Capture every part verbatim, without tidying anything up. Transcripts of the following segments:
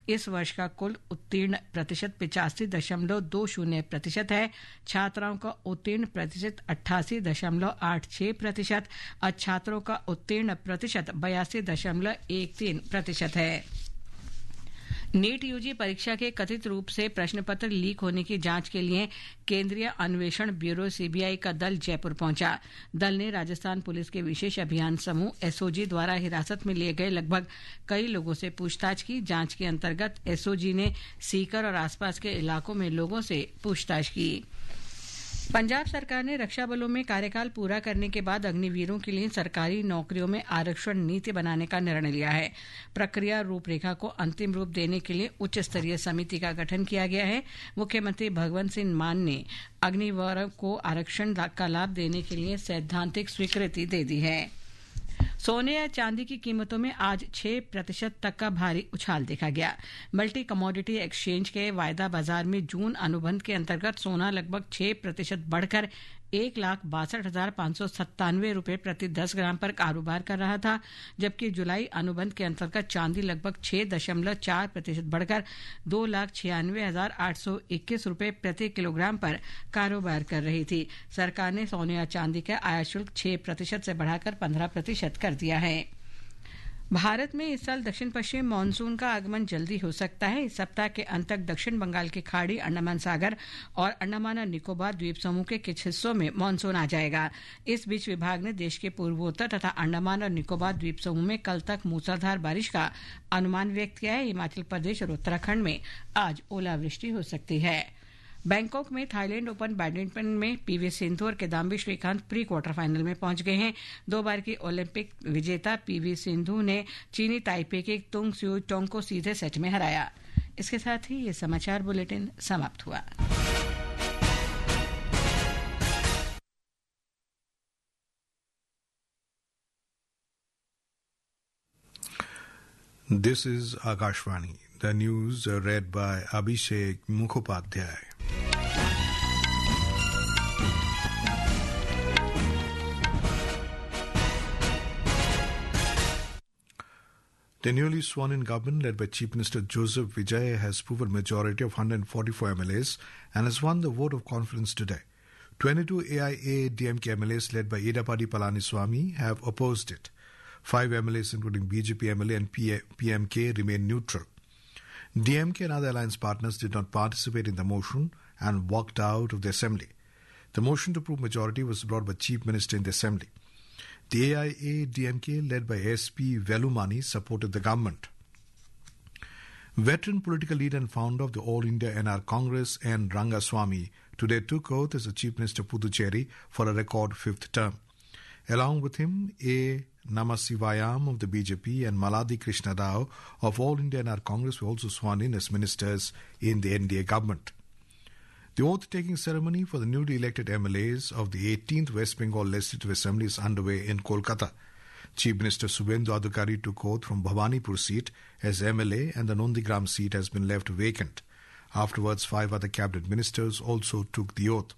इस वर्ष का कुल उत्तीर्ण प्रतिशत पिचासी दशमलव दो शून्य प्रतिशत है। छात्राओं का उत्तीर्ण प्रतिशत अट्ठासी दशमलव आठ छह प्रतिशत और छात्रों का उत्तीर्ण प्रतिशत बयासी दशमलव एक तीन प्रतिशत है। नीट यूजी परीक्षा के कथित रूप से प्रश्न पत्र लीक होने की जांच के लिए केंद्रीय अन्वेषण ब्यूरो सीबीआई का दल जयपुर पहुंचा। दल ने राजस्थान पुलिस के विशेष अभियान समूह एसओजी द्वारा हिरासत में लिए गए लगभग कई लोगों से पूछताछ की। जांच के अंतर्गत एसओजी ने सीकर और आसपास के इलाकों में लोगों से पूछताछ की। पंजाब सरकार ने रक्षा बलों में कार्यकाल पूरा करने के बाद अग्निवीरों के लिए सरकारी नौकरियों में आरक्षण नीति बनाने का निर्णय लिया है। प्रक्रिया रूपरेखा को अंतिम रूप देने के लिए उच्च स्तरीय समिति का गठन किया गया है। मुख्यमंत्री भगवंत सिंह मान ने अग्निवीरों को आरक्षण का लाभ देने के लिए सैद्धांतिक स्वीकृति दे दी है। सोने या चांदी की कीमतों में आज छह प्रतिशत तक का भारी उछाल देखा गया। मल्टी कमोडिटी एक्सचेंज के वायदा बाजार में जून अनुबंध के अंतर्गत सोना लगभग छह प्रतिशत बढ़कर एक लाख बासठ हजार पांच सौ सत्तानवे रुपये प्रति दस ग्राम पर कारोबार कर रहा था, जबकि जुलाई अनुबंध के अंतर्गत चांदी लगभग छह दशमलव चार प्रतिशत बढ़कर दो लाख छियानवे हजार आठ सौ इक्कीस रुपये प्रति किलोग्राम पर कारोबार कर रही थी। सरकार ने सोने या चांदी का आयात शुल्क छह प्रतिशत से बढ़ाकर पंद्रह प्रतिशत कर दिया है। भारत में इस साल दक्षिण पश्चिम मानसून का आगमन जल्दी हो सकता है। इस सप्ताह के अंत तक दक्षिण बंगाल की खाड़ी, अंडमान सागर और अंडमान और निकोबार द्वीप समूह के कुछ हिस्सों में मानसून आ जाएगा। इस बीच विभाग ने देश के पूर्वोत्तर तथा अंडमान और निकोबार द्वीप समूह में कल तक मूसलाधार बारिश का अनुमान व्यक्त किया है। हिमाचल प्रदेश और उत्तराखंड में आज ओलावृष्टि हो सकती है। बैंकॉक में थाईलैंड ओपन बैडमिंटन में पीवी सिंधु और Kidambi Shrikant pre quarter final में पहुंच गए हैं। दो बार की ओलंपिक विजेता पीवी सिंधु ने चीनी ताइपे के तुंग स्यू टोंग को सीधे सेट में हराया। इसके साथ ही ये समाचार बुलेटिन समाप्त हुआ। This is Akashvani. The news are read by Abhishek Mukhopadhyay. The newly sworn-in government led by Chief Minister Joseph Vijay has proven majority of one hundred forty-four M L As and has won the vote of confidence today. twenty-two A I A D M K M L As led by Edapadi Palaniswamy have opposed it. Five M L As including B J P M L A and P M K remain neutral. D M K and other alliance partners did not participate in the motion and walked out of the assembly. The motion to prove majority was brought by Chief Minister in the assembly. The A I A D M K led by S P Velumani supported the government. Veteran political leader and founder of the All India N R Congress, N. Rangaswamy, today took oath as the Chief Minister of Puducherry for a record fifth term. Along with him, A. Namasivayam of the B J P and Maladi Krishna Rao of All India N R Congress were also sworn in as ministers in the N D A government. The oath-taking ceremony for the newly elected M L As of the eighteenth West Bengal Legislative Assembly is underway in Kolkata. Chief Minister Subhendu Adhikari took oath from Bhavanipur seat as M L A and the Nondigram seat has been left vacant. Afterwards, five other cabinet ministers also took the oath.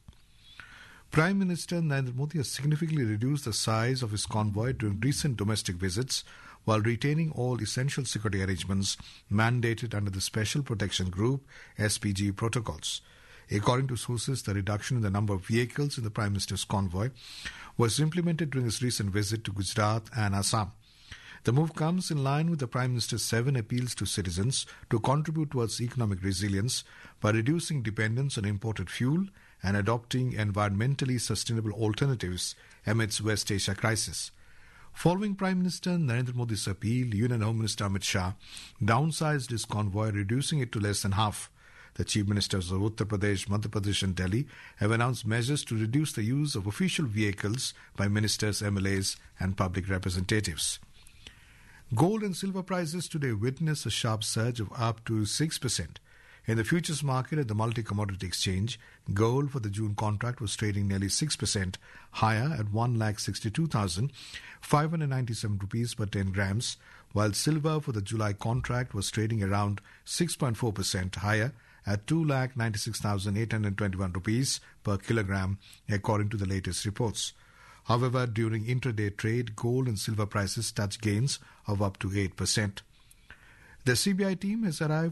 Prime Minister Narendra Modi has significantly reduced the size of his convoy during recent domestic visits while retaining all essential security arrangements mandated under the Special Protection Group S P G protocols. According to sources, the reduction in the number of vehicles in the Prime Minister's convoy was implemented during his recent visit to Gujarat and Assam. The move comes in line with the Prime Minister's seven appeals to citizens to contribute towards economic resilience by reducing dependence on imported fuel and adopting environmentally sustainable alternatives amidst West Asia crisis. Following Prime Minister Narendra Modi's appeal, Union Home Minister Amit Shah downsized his convoy, reducing it to less than half. The Chief Ministers of Uttar Pradesh, Madhya Pradesh and Delhi have announced measures to reduce the use of official vehicles by ministers, M L As and public representatives. Gold and silver prices today witnessed a sharp surge of up to six percent. In the futures market at the multi-commodity exchange, gold for the June contract was trading nearly six percent higher at one lakh sixty-two thousand five hundred ninety-seven rupees per ten grams, while silver for the July contract was trading around six point four percent higher at two lakh ninety-six thousand eight hundred twenty-one rupees per kilogram, according to the latest reports. However, during intraday trade, gold and silver prices touched gains of up to eight percent. The C B I team has arrived